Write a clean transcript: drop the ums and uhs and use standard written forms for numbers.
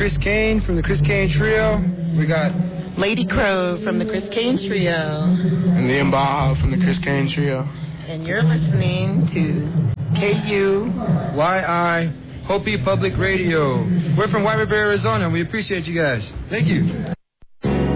Chris Kane from the Chris Kane Trio. We got Lady Crow from the Chris Kane Trio. And Liam Baja from the Chris Kane Trio. And you're listening to KUYI Hopi Public Radio. We're from White River, Arizona. We appreciate you guys. Thank you.